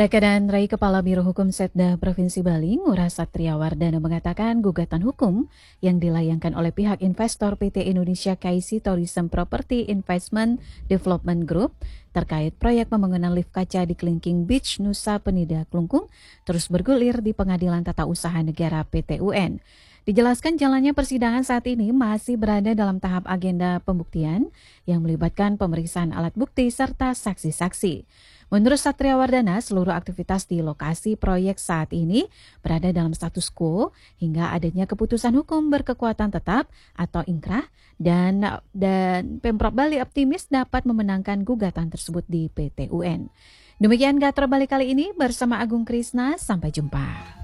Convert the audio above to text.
Rekan Rai Kepala Biro Hukum Setda Provinsi Bali, Ngurah Satria Wardana mengatakan gugatan hukum yang dilayangkan oleh pihak investor PT Indonesia KIC Tourism Property Investment Development Group terkait proyek pembangunan lift kaca di Kelingking Beach, Nusa Penida, Klungkung terus bergulir di Pengadilan Tata Usaha Negara PT UN. Dijelaskan jalannya persidangan saat ini masih berada dalam tahap agenda pembuktian yang melibatkan pemeriksaan alat bukti serta saksi-saksi. Menurut Satria Wardana, seluruh aktivitas di lokasi proyek saat ini berada dalam status quo hingga adanya keputusan hukum berkekuatan tetap atau ingkrah dan Pemprov Bali optimis dapat memenangkan gugatan tersebut di PT UN. Demikian Gatra Bali kali ini bersama Agung Krisna, sampai jumpa.